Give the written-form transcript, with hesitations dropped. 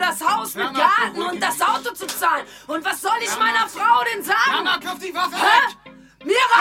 das Haus mit Garten und das Auto zu zahlen. Und was soll ich meiner Frau denn sagen? Mama, wirf die Waffe weg! Mir